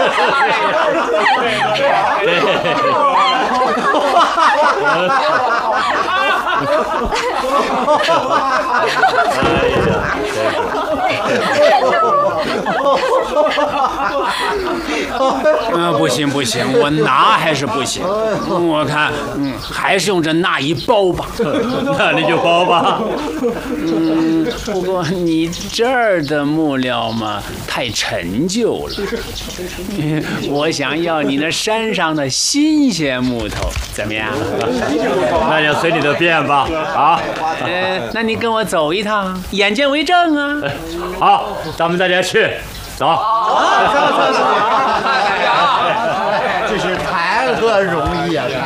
不行不行，我拿还是不行。我看，还是用这那一包吧。 那你就包吧。 不过你这儿的木料嘛，太陈旧了。我想要你那山上的新鲜木头，怎么样？ 那就随你的便吧。啊， 那你跟我走一趟，眼见为证啊。 好，咱们大家去，走。 这是谈何容易啊！